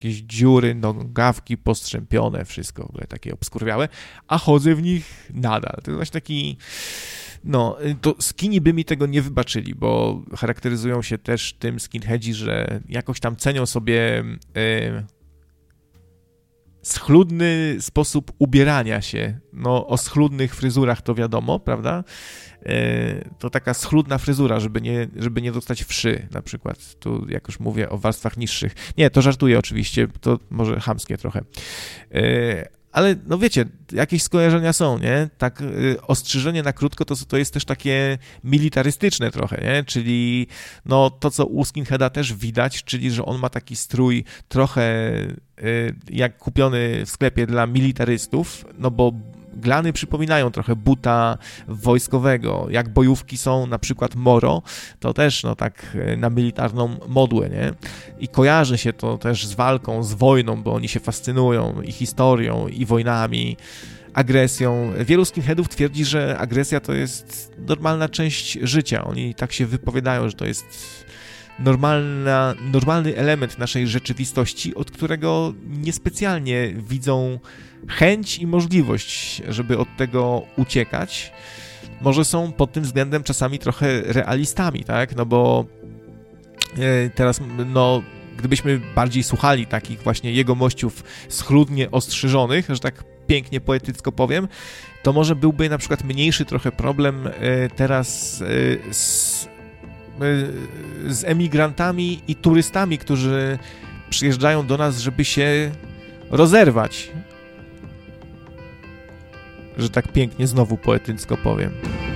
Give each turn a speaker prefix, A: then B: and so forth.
A: jakieś dziury, nogawki postrzępione, wszystko w ogóle takie obskurwiałe, a chodzę w nich nadal. To jest właśnie taki, no, to skinni by mi tego nie wybaczyli, bo charakteryzują się też tym skinheadzi, że jakoś tam cenią sobie schludny sposób ubierania się. No, o schludnych fryzurach to wiadomo, prawda? To taka schludna fryzura, żeby nie dostać wszy, na przykład. Tu jak już mówię o warstwach niższych. Nie, to żartuję oczywiście, to może chamskie trochę. Ale no wiecie, jakieś skojarzenia są, nie? Tak, ostrzyżenie na krótko to jest też takie militarystyczne trochę, nie? Czyli no to, co u skinheada też widać, czyli że on ma taki strój trochę jak kupiony w sklepie dla militarystów, no bo glany przypominają trochę buta wojskowego. Jak bojówki są na przykład Moro, to też no tak na militarną modłę, nie? I kojarzy się to też z walką, z wojną, bo oni się fascynują i historią, i wojnami, agresją. Wielu skinheadów twierdzi, że agresja to jest normalna część życia. Oni tak się wypowiadają, że to jest normalny element naszej rzeczywistości, od którego niespecjalnie widzą chęć i możliwość, żeby od tego uciekać. Może są pod tym względem czasami trochę realistami, tak? No bo teraz, no, gdybyśmy bardziej słuchali takich właśnie jegomościów schludnie ostrzyżonych, że tak pięknie poetycko powiem, to może byłby na przykład mniejszy trochę problem teraz z emigrantami i turystami, którzy przyjeżdżają do nas, żeby się rozerwać. Że tak pięknie znowu poetycko powiem.